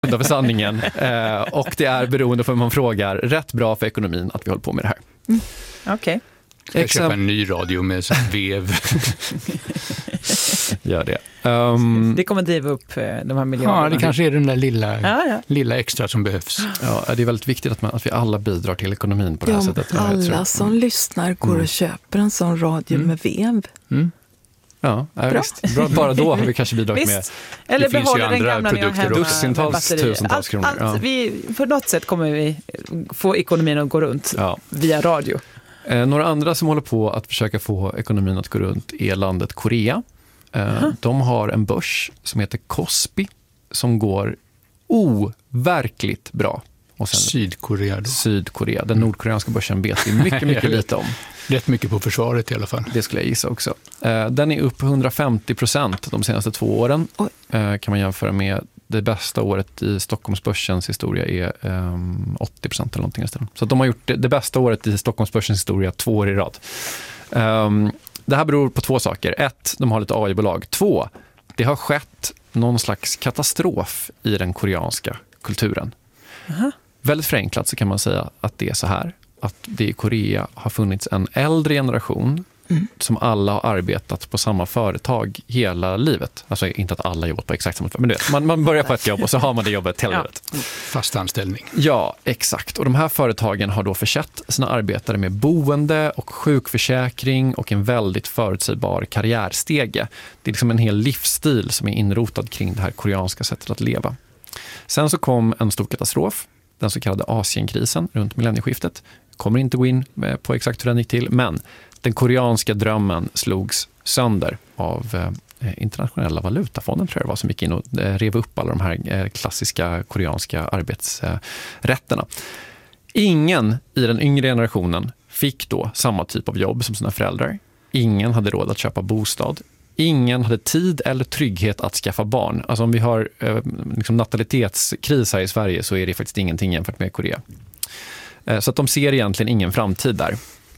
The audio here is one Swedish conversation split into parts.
för sanningen. Och det är beroende på hur man frågar rätt bra för ekonomin att vi håller på med det här. Okej. Jag köper en ny radio med vev. Gör det. Det kommer driva upp de här miljarderna. Ja, det kanske är den där lilla extra som behövs. Ja, det är väldigt viktigt att vi alla bidrar till ekonomin på det här sättet. Alla som lyssnar går och köper en sån radio med vev. Ja, visst. Bra. Bara då har vi kanske bidragit med. Eller det finns ju behåller den andra gamla produkter hemma dussintals, batterier. tusentals kronor. På något sätt kommer vi få ekonomin att gå runt via radio. Några andra som håller på att försöka få ekonomin att gå runt är landet Korea. De har en börs som heter Kospi som går overkligt bra. Och sen Sydkorea. Den nordkoreanska börsen vet vi mycket lite om. Rätt mycket på försvaret i alla fall. Det skulle jag gissa också. Den är upp 150% de senaste 2 åren. Kan man jämföra med det bästa året i Stockholmsbörsens historia är 80% eller någonting istället. Så att de har gjort det bästa året i Stockholmsbörsens historia 2 år i rad. Det här beror på 2 saker. 1, de har lite AI-bolag. 2, det har skett någon slags katastrof i den koreanska kulturen. Väldigt förenklat så kan man säga att det är så här. Att det i Korea har funnits en äldre generation som alla har arbetat på samma företag hela livet. Alltså inte att alla jobbat på exakt samma företag, men man börjar på ett jobb och så har man det jobbet hela livet. Fast anställning. Ja, exakt. Och de här företagen har då försett sina arbetare med boende och sjukförsäkring och en väldigt förutsägbar karriärstege. Det är liksom en hel livsstil som är inrotad kring det här koreanska sättet att leva. Sen så kom en stor katastrof, den så kallade Asienkrisen runt millennieskiftet. Kommer inte gå in på exakt hur den gick till, men den koreanska drömmen slogs sönder av internationella valutafonden, tror jag det var, som gick in och rev upp alla de här klassiska koreanska arbetsrätterna. Ingen i den yngre generationen fick då samma typ av jobb som sina föräldrar. Ingen hade råd att köpa bostad. Ingen hade tid eller trygghet att skaffa barn. Alltså om vi har liksom natalitetskris här i Sverige så är det faktiskt ingenting jämfört med Korea. Så att de ser egentligen ingen framtid där.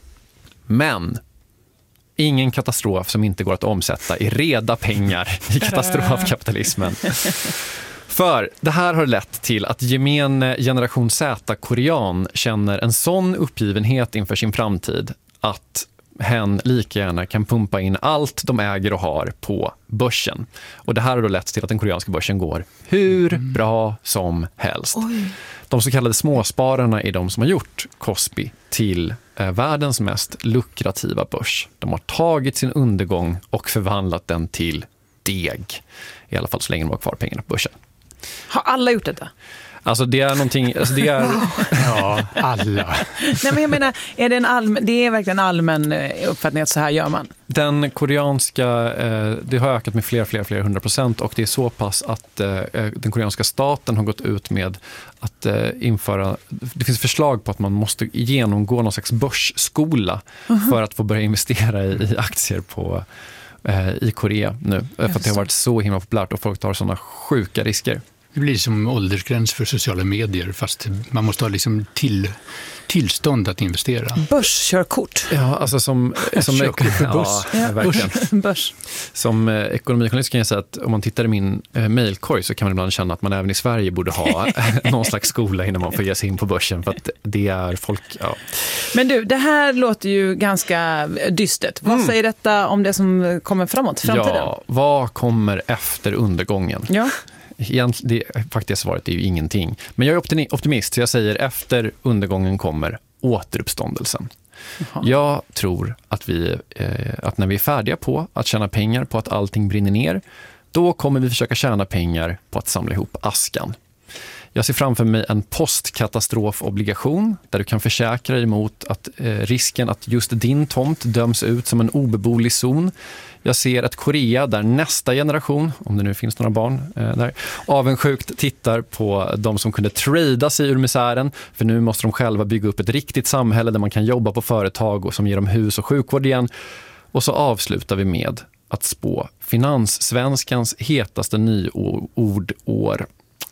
Men ingen katastrof som inte går att omsätta i reda pengar i katastrofkapitalismen. För det här har lett till att gemene generation Z-korean känner en sån uppgivenhet inför sin framtid att hen lika gärna kan pumpa in allt de äger och har på börsen. Och det här har då lett till att den koreanska börsen går hur bra som helst. De så kallade småspararna är de som har gjort Kospi till världens mest lukrativa börs. De har tagit sin undergång och förvandlat den till deg. I alla fall så länge de har kvar pengarna på börsen. Har alla gjort detta? Alltså det är någonting, alltså det är... Ja, alla. Nej, men jag menar, det är verkligen allmän uppfattning att så här gör man? Den koreanska, det har ökat med flera 100% och det är så pass att den koreanska staten har gått ut med att införa, det finns förslag på att man måste genomgå någon slags börsskola för att få börja investera i aktier i Korea nu. För att det har varit så himla populärt och folk tar sådana sjuka risker. Det blir som åldersgräns för sociala medier, fast man måste ha liksom tillstånd att investera. Börskörkort. Ja, alltså som buss. Ja, verkligen. Börs. Som ekonomijournalist kan jag säga att om man tittar i min mailkorg så kan man ibland känna att man även i Sverige borde ha någon slags skola innan man får ge sig in på börsen, för att det är folk... Ja. Men du, det här låter ju ganska dystert. Vad säger detta om det som kommer framåt, framtiden? Ja, vad kommer efter undergången? Ja. Det faktiskt svaret är ju ingenting. Men jag är optimist, så jag säger efter undergången kommer återuppståndelsen. Jaha. Jag tror att när vi är färdiga på att tjäna pengar på att allting brinner ner, då kommer vi försöka tjäna pengar på att samla ihop askan. Jag ser framför mig en postkatastrofobligation där du kan försäkra dig emot att risken att just din tomt döms ut som en obeboelig zon. Jag ser ett Korea där nästa generation, om det nu finns några barn där, avundsjukt tittar på de som kunde trada sig ur misären, för nu måste de själva bygga upp ett riktigt samhälle där man kan jobba på företag och som ger dem hus och sjukvård igen. Och så avslutar vi med att spå finanssvenskans hetaste nyordår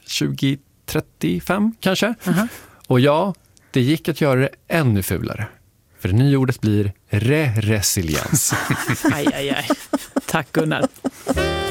2035 kanske. Och ja, det gick att göra det ännu fulare. För det nya ordet blir resiliens. Aj. Tack Gunnar.